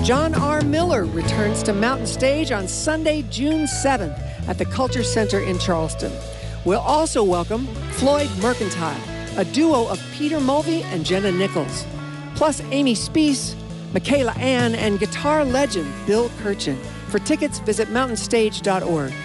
John R. Miller returns to Mountain Stage on Sunday, June 7th at the Culture Center in Charleston. We'll also welcome Floyd Mercantile, a duo of Peter Mulvey and Jenna Nichols, plus Amy Speece, Michaela Ann, and guitar legend Bill Kirchen. For tickets, visit mountainstage.org.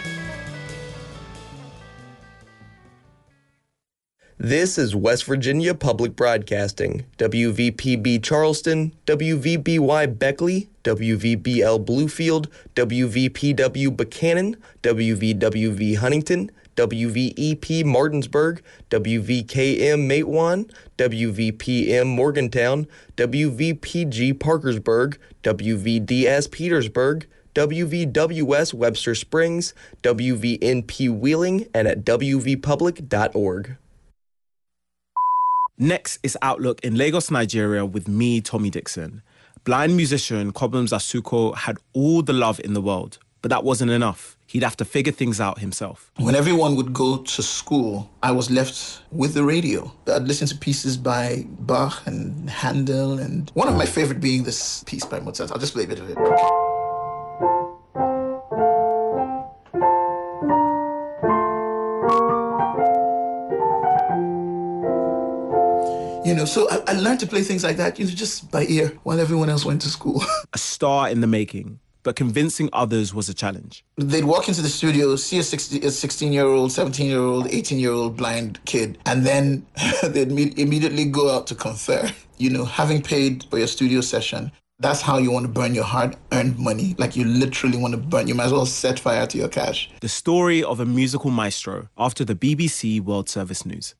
This is West Virginia Public Broadcasting, WVPB Charleston, WVBY Beckley, WVBL Bluefield, WVPW Buchanan, WVWV Huntington, WVEP Martinsburg, WVKM Matewan, WVPM Morgantown, WVPG Parkersburg, WVDS Petersburg, WVWS Webster Springs, WVNP Wheeling, and at wvpublic.org. Next is Outlook in Lagos, Nigeria with me, Tommy Dixon. Blind musician Kobum Zasuko had all the love in the world, but that wasn't enough. He'd have to figure things out himself. When everyone would go to school, I was left with the radio. I'd listen to pieces by Bach and Handel, and one of my favorite being this piece by Mozart. I'll just play a bit of it. So I learned to play things like that, just by ear while everyone else went to school. A star in the making, but convincing others was a challenge. They'd walk into the studio, see a 16-year-old, 17-year-old, 18-year-old blind kid, and then they'd immediately go out to confer. Having paid for your studio session, that's how you want to burn your hard-earned money. Like you literally want to burn. You might as well set fire to your cash. The story of a musical maestro after the BBC World Service News.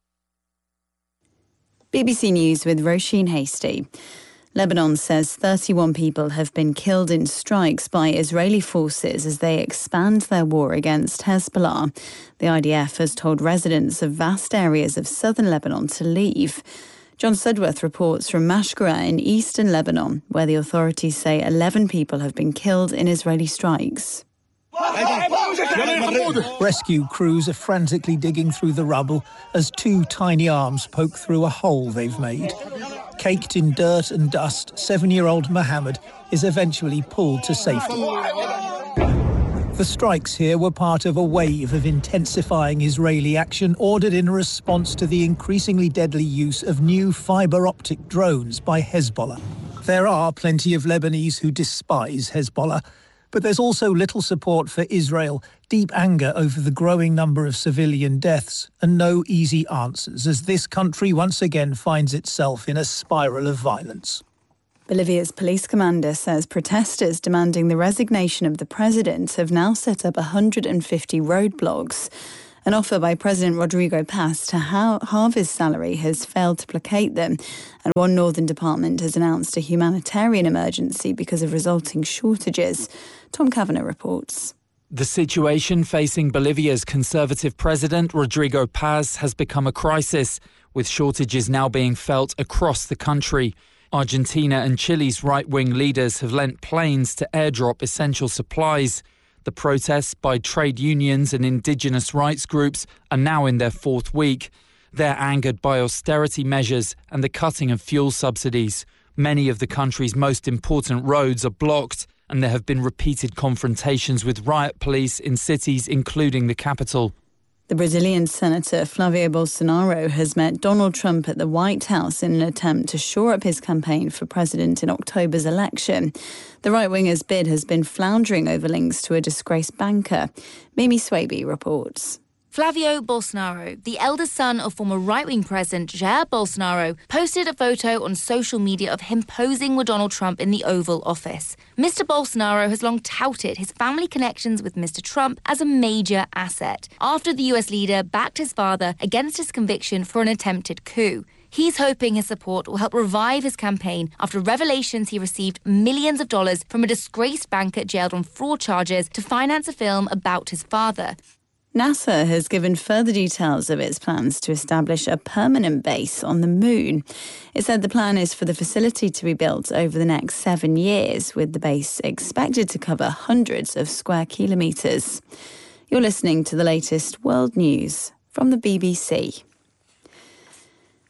BBC News with Roisin Hasty. Lebanon says 31 people have been killed in strikes by Israeli forces as they expand their war against Hezbollah. The IDF has told residents of vast areas of southern Lebanon to leave. John Sudworth reports from Mashkara in eastern Lebanon, where the authorities say 11 people have been killed in Israeli strikes. Rescue crews are frantically digging through the rubble as two tiny arms poke through a hole they've made. Caked in dirt and dust, 7-year-old Mohammed is eventually pulled to safety. The strikes here were part of a wave of intensifying Israeli action ordered in response to the increasingly deadly use of new fibre-optic drones by Hezbollah. There are plenty of Lebanese who despise Hezbollah, but there's also little support for Israel, deep anger over the growing number of civilian deaths, and no easy answers as this country once again finds itself in a spiral of violence. Bolivia's police commander says protesters demanding the resignation of the president have now set up 150 roadblocks. An offer by President Rodrigo Paz to halve his salary has failed to placate them, and one northern department has announced a humanitarian emergency because of resulting shortages. Tom Kavanagh reports. The situation facing Bolivia's conservative president, Rodrigo Paz, has become a crisis, with shortages now being felt across the country. Argentina and Chile's right-wing leaders have lent planes to airdrop essential supplies. The protests by trade unions and indigenous rights groups are now in their fourth week. They're angered by austerity measures and the cutting of fuel subsidies. Many of the country's most important roads are blocked, and there have been repeated confrontations with riot police in cities including the capital. The Brazilian Senator Flavio Bolsonaro has met Donald Trump at the White House in an attempt to shore up his campaign for president in October's election. The right-winger's bid has been floundering over links to a disgraced banker. Mimi Swaby reports. Flavio Bolsonaro, the eldest son of former right-wing President Jair Bolsonaro, posted a photo on social media of him posing with Donald Trump in the Oval Office. Mr. Bolsonaro has long touted his family connections with Mr. Trump as a major asset, after the US leader backed his father against his conviction for an attempted coup. He's hoping his support will help revive his campaign after revelations he received millions of dollars from a disgraced banker jailed on fraud charges to finance a film about his father. NASA has given further details of its plans to establish a permanent base on the moon. It said the plan is for the facility to be built over the next 7 years, with the base expected to cover hundreds of square kilometres. You're listening to the latest world news from the BBC.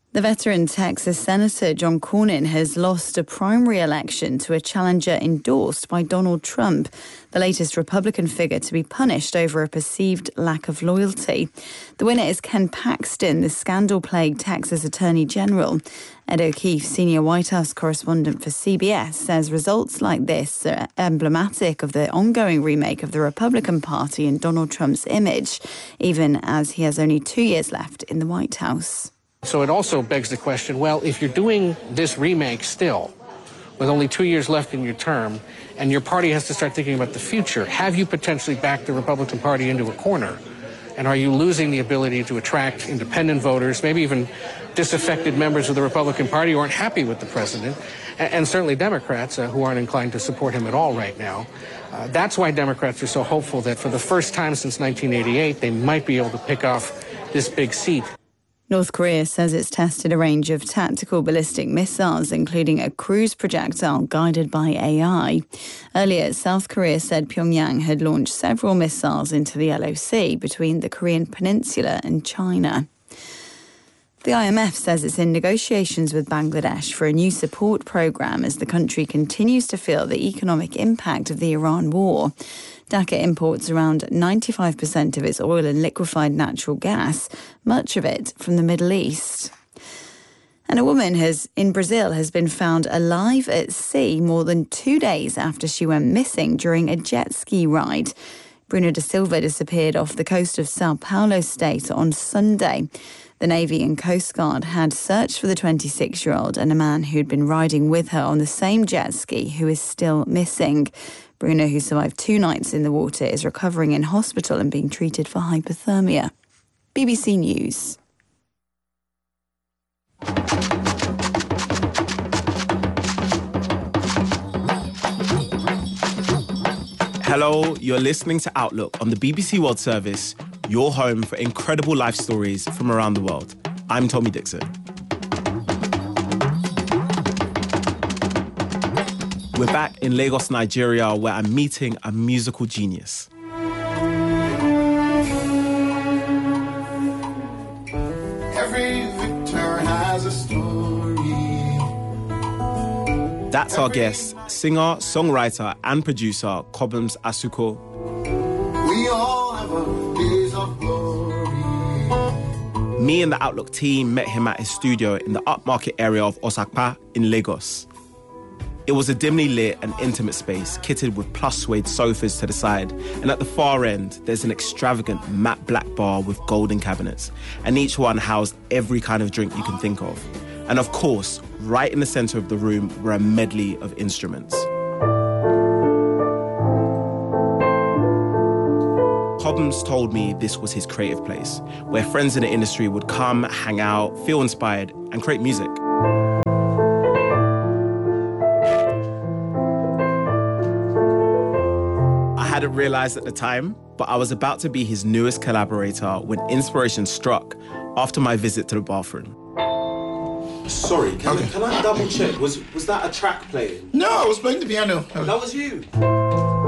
The veteran Texas Senator John Cornyn has lost a primary election to a challenger endorsed by Donald Trump, the latest Republican figure to be punished over a perceived lack of loyalty. The winner is Ken Paxton, the scandal-plagued Texas Attorney General. Ed O'Keefe, senior White House correspondent for CBS, says results like this are emblematic of the ongoing remake of the Republican Party and Donald Trump's image, even as he has only 2 years left in the White House. So it also begs the question, well, if you're doing this remake still, with only 2 years left in your term, and your party has to start thinking about the future, have you potentially backed the Republican Party into a corner? And are you losing the ability to attract independent voters, maybe even disaffected members of the Republican Party who aren't happy with the president, and certainly Democrats who aren't inclined to support him at all right now? That's why Democrats are so hopeful that for the first time since 1988, they might be able to pick off this big seat. North Korea says it's tested a range of tactical ballistic missiles, including a cruise projectile guided by AI. Earlier, South Korea said Pyongyang had launched several missiles into the LOC between the Korean peninsula and China. The IMF says it's in negotiations with Bangladesh for a new support programme as the country continues to feel the economic impact of the Iran war. Dhaka imports around 95% of its oil and liquefied natural gas, much of it from the Middle East. And a woman in Brazil has been found alive at sea more than 2 days after she went missing during a jet ski ride. Bruno da Silva disappeared off the coast of Sao Paulo state on Sunday. The Navy and Coast Guard had searched for the 26-year-old and a man who'd been riding with her on the same jet ski who is still missing. Bruno, who survived 2 nights in the water, is recovering in hospital and being treated for hypothermia. BBC News. Hello, you're listening to Outlook on the BBC World Service, your home for incredible life stories from around the world. I'm Tommy Dixon. We're back in Lagos, Nigeria, where I'm meeting a musical genius. Every victor has a story. That's our guest, singer, songwriter, and producer, Cobhams Asuquo. We all have our days of glory. Me and the Outlook team met him at his studio in the upmarket area of Osakpa in Lagos. It was a dimly lit and intimate space, kitted with plush suede sofas to the side, and at the far end, there's an extravagant matte black bar with golden cabinets, and each one housed every kind of drink you can think of. And of course, right in the centre of the room were a medley of instruments. Cobhams told me this was his creative place, where friends in the industry would come, hang out, feel inspired, and create music. I hadn't realised at the time, but I was about to be his newest collaborator when inspiration struck after my visit to the bathroom. Sorry, can I double check? Was that a track playing? No, I was playing the piano. That was you?